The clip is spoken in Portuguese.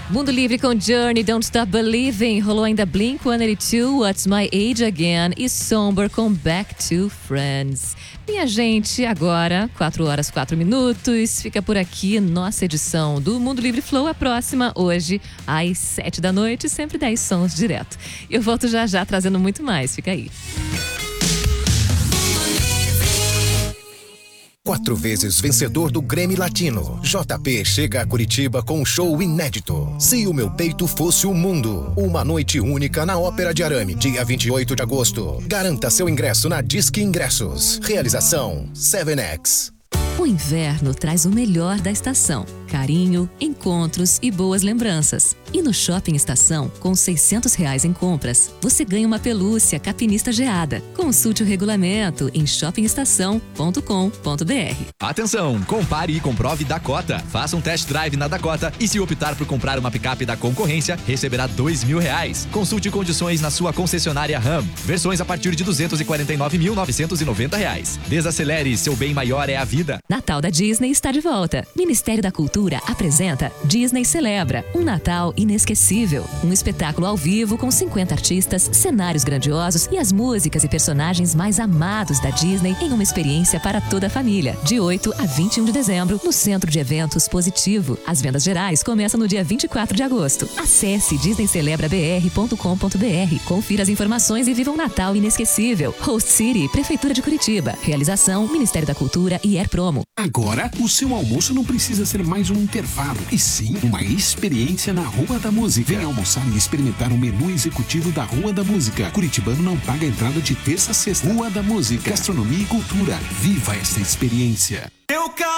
Mundo Livre com Journey, Don't Stop Believing. Rolou ainda Blink-182, What's My Age Again e Somber com Back to Friends. Minha gente, agora, 4h04. Fica por aqui nossa edição do Mundo Livre Flow. A próxima, hoje, às 7 da noite, sempre 10 sons direto. Eu volto já já trazendo muito mais. Fica aí. 4 vezes vencedor do Grammy Latino, JP chega a Curitiba com um show inédito. Se o Meu Peito Fosse o Mundo. Uma noite única na Ópera de Arame, dia 28 de agosto. Garanta seu ingresso na Disque Ingressos. Realização 7X. O inverno traz o melhor da estação: carinho, encontros e boas lembranças. E no Shopping Estação, com R$600 em compras, você ganha uma pelúcia capinista geada. Consulte o regulamento em shoppingestação.com.br. Atenção, compare e comprove Dakota. Faça um test drive na Dakota e, se optar por comprar uma picape da concorrência, receberá R$2.000. Consulte condições na sua concessionária Ram. Versões a partir de R$249.990. Desacelere, seu bem maior é a vida. Natal da Disney está de volta. Ministério da Cultura apresenta Disney Celebra, um Natal inesquecível. Um espetáculo ao vivo com 50 artistas, cenários grandiosos e as músicas e personagens mais amados da Disney em uma experiência para toda a família. De 8 a 21 de dezembro, no Centro de Eventos Positivo. As vendas gerais começam no dia 24 de agosto. Acesse disneycelebrabr.com.br, confira as informações e viva um Natal inesquecível. Host City, Prefeitura de Curitiba. Realização, Ministério da Cultura e Air Promo. Agora, o seu almoço não precisa ser mais um intervalo, e sim uma experiência na Rua da Música. Venha almoçar e experimentar o menu executivo da Rua da Música. Curitibano não paga entrada de terça a sexta. Rua da Música, gastronomia e cultura. Viva essa experiência.